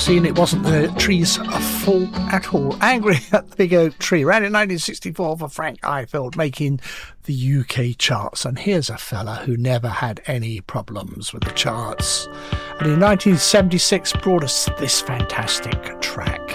Seeing it wasn't the tree's fault at all. Angry at the Big Oak Tree. Ran in 1964 for Frank Ifield, making the UK charts. And here's a fella who never had any problems with the charts. And in 1976 brought us this fantastic track.